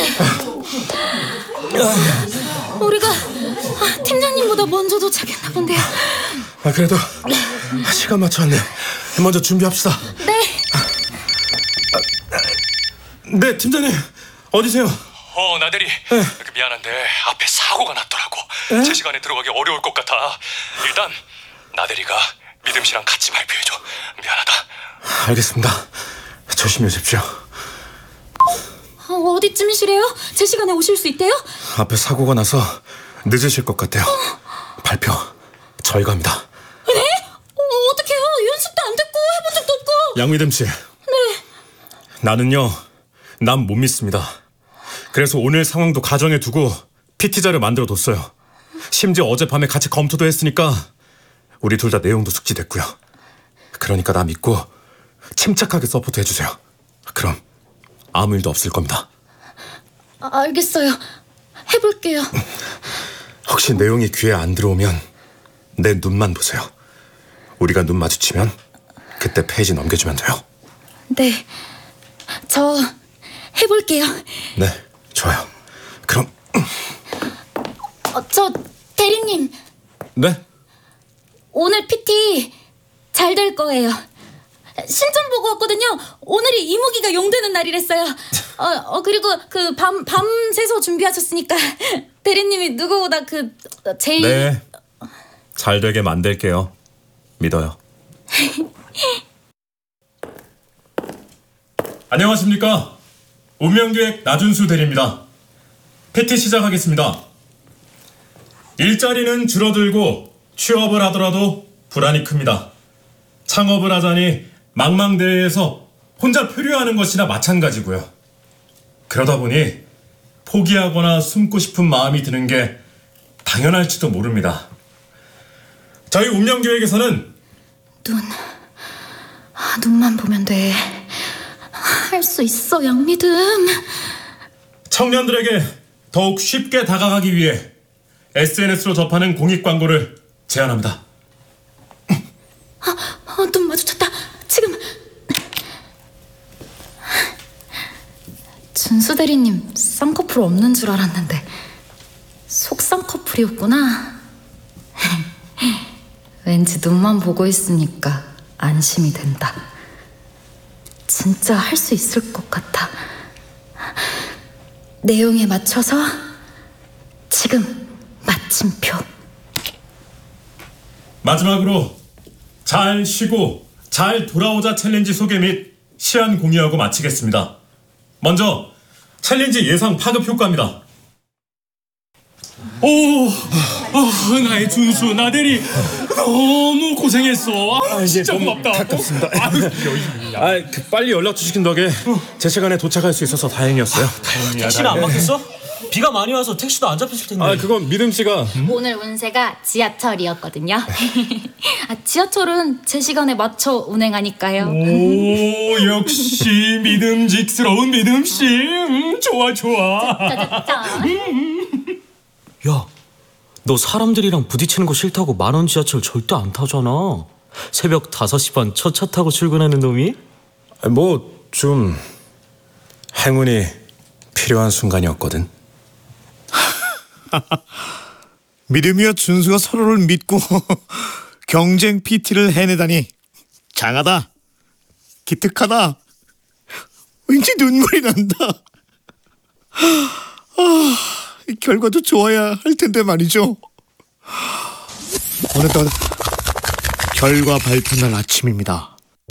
우리가 팀장님보다 먼저 도착했나 본데요. 그래도 시간 맞춰 왔네. 먼저 준비합시다. 네. 네, 팀장님. 어디세요? 나대리. 미안한데 앞에 사고가 났더라고. 제 시간에 들어가기 어려울 것 같아. 일단 나대리가 믿음 씨랑 같이 발표해줘. 미안하다. 알겠습니다. 조심히 오십시오. 어디쯤이시래요? 제 시간에 오실 수 있대요? 앞에 사고가 나서 늦으실 것 같아요. 발표 저희가 합니다. 네? 어떡해요? 연습도 안 됐고 해본 적도 없고. 양미듬 씨. 네. 나는요, 남 못 믿습니다. 그래서 오늘 상황도 가정에 두고 PT 자료 만들어뒀어요. 심지어 어젯밤에 같이 검토도 했으니까 우리 둘 다 내용도 숙지됐고요. 그러니까 나 믿고 침착하게 서포트 해주세요. 그럼 아무 일도 없을 겁니다. 알겠어요. 해볼게요. 혹시 내용이 귀에 안 들어오면 내 눈만 보세요. 우리가 눈 마주치면 그때 페이지 넘겨주면 돼요. 네, 저 해볼게요. 네, 좋아요. 그럼 저 대리님. 네? 오늘 PT 잘 될 거예요. 신점 보고 왔거든요. 오늘이 이무기가 용되는 날이랬어요. 그리고 밤새서 준비하셨으니까 대리님이 누구보다 제일. 네, 잘 되게 만들게요. 믿어요. 안녕하십니까. 운명기획 나준수 대리입니다. PT 시작하겠습니다. 일자리는 줄어들고 취업을 하더라도 불안이 큽니다. 창업을 하자니 망망대해에서 혼자 표류하는 것이나 마찬가지고요. 그러다 보니 포기하거나 숨고 싶은 마음이 드는 게 당연할지도 모릅니다. 저희 운명기획에서는 눈만 보면 돼. 할 수 있어, 양미듬. 청년들에게 더욱 쉽게 다가가기 위해 SNS로 접하는 공익광고를 제안합니다. 눈 마주쳤다. 지금. 준수 대리님 쌍꺼풀 없는 줄 알았는데 속쌍꺼풀이었구나. 왠지 눈만 보고 있으니까 안심이 된다. 진짜 할 수 있을 것 같아. 내용에 맞춰서 지금 마침표. 마지막으로 잘 쉬고 잘 돌아오자 챌린지 소개 및 시안 공유하고 마치겠습니다. 먼저 챌린지 예상 파급 효과입니다. 나의 준수 나대리 너무 고생했어. 진짜 고맙다. 가깝습니다. 빨리 연락 주시킨 덕에 제 시간에 도착할 수 있어서 다행이었어요. 택시는 안 막혔어? 비가 많이 와서 택시도 안 잡혔을 텐데. 그건 믿음 씨가. 오늘 운세가 지하철이었거든요. 지하철은 제 시간에 맞춰 운행하니까요. 오, 역시 믿음직스러운 믿음씨. 좋아. 야, 너 사람들이랑 부딪히는 거 싫다고 만원 지하철 절대 안 타잖아. 새벽 5시 반 첫 차 타고 출근하는 놈이? 좀 행운이 필요한 순간이었거든. 믿음이와 준수가 서로를 믿고 경쟁 PT를 해내다니 장하다. 기특하다. 왠지 눈물이 난다. 결과도 좋아야 할 텐데 말이죠. 어느덧 결과 발표날 아침입니다.